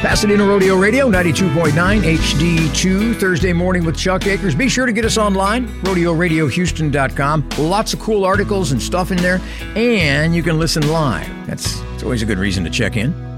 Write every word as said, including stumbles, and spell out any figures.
Pasadena Rodeo Radio, ninety-two point nine H D two, Thursday morning with Chuck Akers. Be sure to get us online, rodeo radio houston dot com. Lots of cool articles and stuff in there, and you can listen live. That's, that's always a good reason to check in.